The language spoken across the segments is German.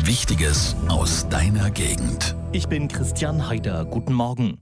Wichtiges aus deiner Gegend. Ich bin Christian Heider. Guten Morgen.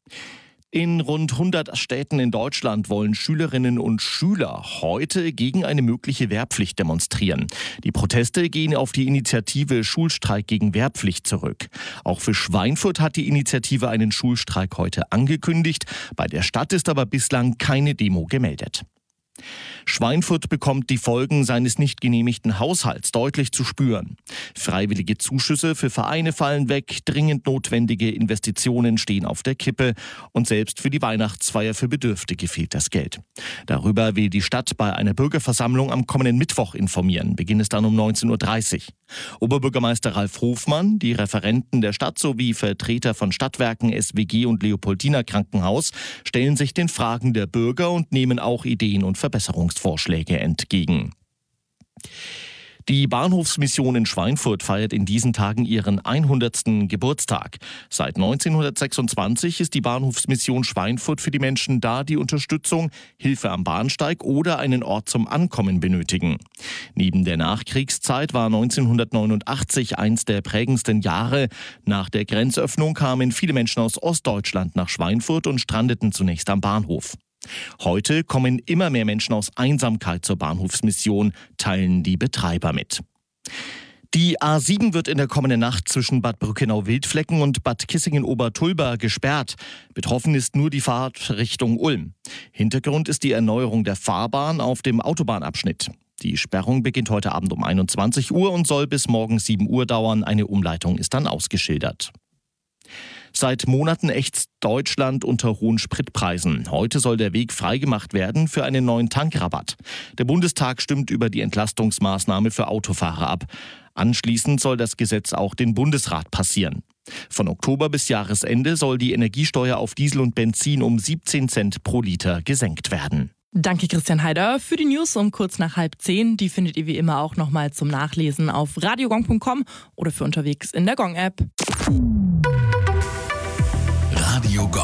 In rund 100 Städten in Deutschland wollen Schülerinnen und Schüler heute gegen eine mögliche Wehrpflicht demonstrieren. Die Proteste gehen auf die Initiative Schulstreik gegen Wehrpflicht zurück. Auch für Schweinfurt hat die Initiative einen Schulstreik heute angekündigt. Bei der Stadt ist aber bislang keine Demo gemeldet. Schweinfurt bekommt die Folgen seines nicht genehmigten Haushalts deutlich zu spüren. Freiwillige Zuschüsse für Vereine fallen weg, dringend notwendige Investitionen stehen auf der Kippe und selbst für die Weihnachtsfeier für Bedürftige fehlt das Geld. Darüber will die Stadt bei einer Bürgerversammlung am kommenden Mittwoch informieren. Beginn ist dann um 19.30 Uhr. Oberbürgermeister Ralf Hofmann, die Referenten der Stadt sowie Vertreter von Stadtwerken, SWG und Leopoldiner Krankenhaus stellen sich den Fragen der Bürger und nehmen auch Ideen und Verbesserungsvorschläge entgegen. Die Bahnhofsmission in Schweinfurt feiert in diesen Tagen ihren 100. Geburtstag. Seit 1926 ist die Bahnhofsmission Schweinfurt für die Menschen da, die Unterstützung, Hilfe am Bahnsteig oder einen Ort zum Ankommen benötigen. Neben der Nachkriegszeit war 1989 eins der prägendsten Jahre. Nach der Grenzöffnung kamen viele Menschen aus Ostdeutschland nach Schweinfurt und strandeten zunächst am Bahnhof. Heute kommen immer mehr Menschen aus Einsamkeit zur Bahnhofsmission, teilen die Betreiber mit. Die A7 wird in der kommenden Nacht zwischen Bad Brückenau-Wildflecken und Bad Kissingen-Obertulba gesperrt. Betroffen ist nur die Fahrt Richtung Ulm. Hintergrund ist die Erneuerung der Fahrbahn auf dem Autobahnabschnitt. Die Sperrung beginnt heute Abend um 21 Uhr und soll bis morgen 7 Uhr dauern. Eine Umleitung ist dann ausgeschildert. Seit Monaten ächzt Deutschland unter hohen Spritpreisen. Heute soll der Weg freigemacht werden für einen neuen Tankrabatt. Der Bundestag stimmt über die Entlastungsmaßnahme für Autofahrer ab. Anschließend soll das Gesetz auch den Bundesrat passieren. Von Oktober bis Jahresende soll die Energiesteuer auf Diesel und Benzin um 17 Cent pro Liter gesenkt werden. Danke Christian Heider für die News um kurz nach 9:30. Die findet ihr wie immer auch nochmal zum Nachlesen auf radiogong.com oder für unterwegs in der Gong-App. Radio Gong.